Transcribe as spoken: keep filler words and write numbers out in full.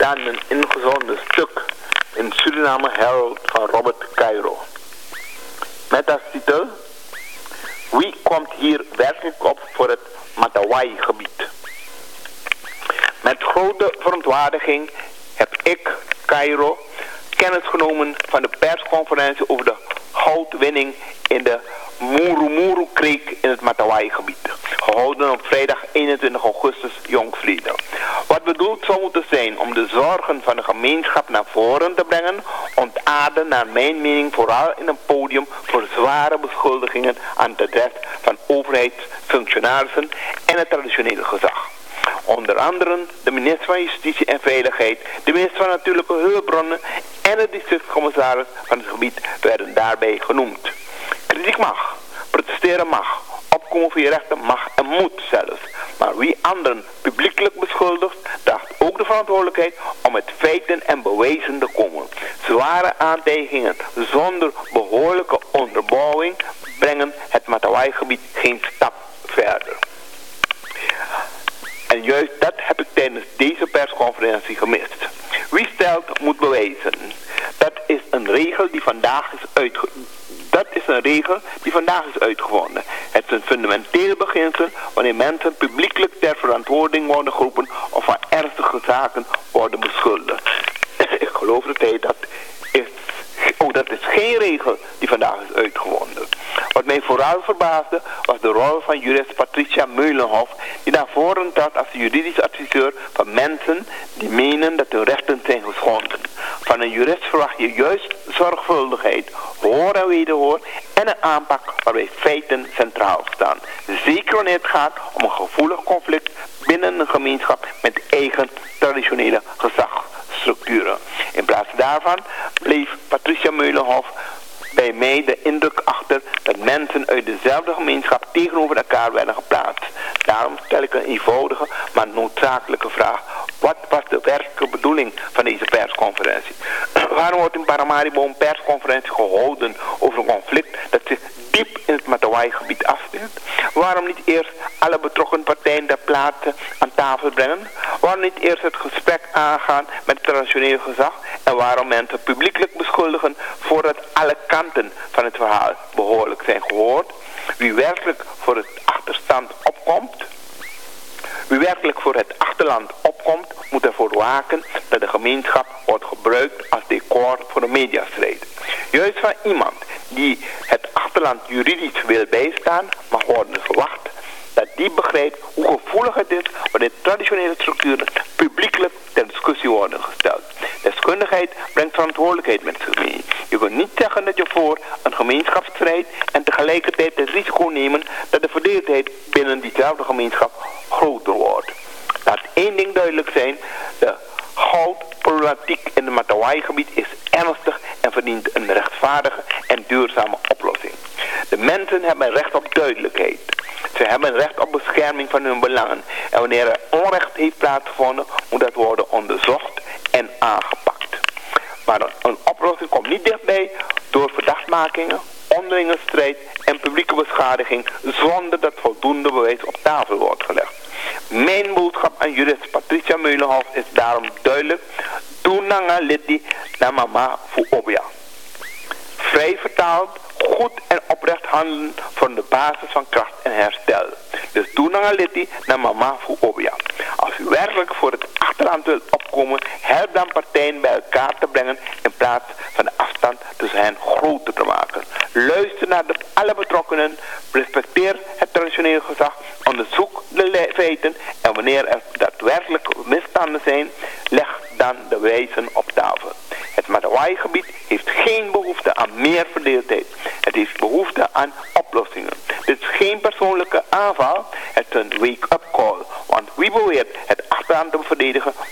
dan een ingezonden stuk in Suriname Herald van Robert Cairo. Met als titel: Wie komt hier werkelijk op voor het Matawai-gebied? Met grote verontwaardiging heb ik, Cairo, kennis genomen van de persconferentie over de goudwinning in de Murumuru-kreek in het Matawai-gebied, gehouden op vrijdag eenentwintig augustus jongstleden. Wat bedoeld zou moeten zijn om de zorgen van de gemeenschap naar voren te brengen, ontaarde naar mijn mening vooral in een podium voor zware beschuldigingen aan het adres van overheidsfunctionarissen en het traditionele gezag. Onder andere de minister van Justitie en Veiligheid, de minister van Natuurlijke Hulpbronnen en de districtscommissaris van het gebied werden daarbij genoemd. Kritiek mag, protesteren mag, opkomen voor je rechten mag en moet zelfs. Maar wie anderen publiekelijk beschuldigt, draagt ook de verantwoordelijkheid om met feiten en bewijzen te komen. Zware aantijgingen zonder behoorlijke onderbouwing brengen het Matawai-gebied geen stap verder. En juist dat heb ik tijdens deze persconferentie gemist. Wie stelt moet bewijzen. Dat is een regel die vandaag is uitge... Dat is een regel die vandaag is uitgevonden. Het is een fundamenteel beginsel wanneer mensen publiekelijk ter verantwoording worden geroepen of van ernstige zaken worden beschuldigd. Ik geloof dat hij dat is. Oh, dat is geen regel die vandaag is uitgevonden. Wat mij vooral verbaasde was de rol van jurist Patricia Meulenhof, die naar voren trad als juridisch adviseur van mensen die menen dat hun rechten zijn geschonden. Van een jurist verwacht je juist zorgvuldigheid, hoor en wederhoor en een aanpak waarbij feiten centraal staan. Zeker wanneer het gaat om een gevoelig conflict binnen een gemeenschap met eigen traditionele gezagsstructuren. In plaats daarvan bleef Patricia Meulenhof bij mij de indruk achter dat mensen uit dezelfde gemeenschap tegenover elkaar werden geplaatst. Daarom stel ik een eenvoudige, maar noodzakelijke vraag. Wat was de werkelijke bedoeling van deze persconferentie? Waarom wordt in Paramaribo een persconferentie gehouden over een conflict dat zich diep in het Matawai-gebied afspeelt? Waarom niet eerst alle betrokken partijen ter plaatse aan tafel brengen? Waarom niet eerst het gesprek aangaan met het traditionele gezag? En waarom mensen publiekelijk beschuldigen voordat alle kanten van het verhaal behoorlijk zijn gehoord? Wie werkelijk voor het achterstand opkomt, wie werkelijk voor het achterland opkomt, moet ervoor waken dat de gemeenschap wordt gebruikt als decor voor een mediastrijd. Juist van iemand die het achterland juridisch wil bijstaan, mag worden verwacht dat die begrijpt hoe gevoelig het is wanneer traditionele structuren publiekelijk ter discussie worden gesteld. Deskundigheid brengt verantwoordelijkheid met zich mee. Je kunt niet zeggen dat je voor een gemeenschap strijdt en tegelijkertijd het risico nemen dat de verdeeldheid binnen diezelfde gemeenschap groter wordt. Laat één ding duidelijk zijn: de goudproblematiek in het Matawai-gebied is ernstig en verdient een rechtvaardige en duurzame oplossing. De mensen hebben recht op duidelijkheid. Ze hebben recht op bescherming van hun belangen. En wanneer er onrecht heeft plaatsgevonden, moet dat worden onderzocht en aangepakt. Maar een, een oplossing komt niet dichtbij door verdachtmakingen, onderlinge strijd en publieke beschadiging zonder dat voldoende bewijs op tafel wordt gelegd. Mijn boodschap aan jurist Patricia Meulenhof is daarom duidelijk: Tunanga lidi na mama fu obia. Vrij vertaald, goed en oprecht handelen vormt de basis van kracht en herstel. Dus Tunanga lidi na mama fu obia. Als u werkelijk voor het achterland wilt opkomen, help dan partijen bij elkaar te brengen in plaats van de afstand tussen hen groter te maken. Luister naar de, alle betrokkenen, respecteer het traditionele gezag, onderzoek de feiten en wanneer er daadwerkelijk misstanden zijn, leg dan de wijzen op tafel. Het Matawai-gebied heeft geen behoefte aan meer verdeeldheid. Het heeft behoefte aan oplossingen. Dit is geen persoonlijke aanval, het is een wake-up call. Want wie beweert het achteraan te verdedigen,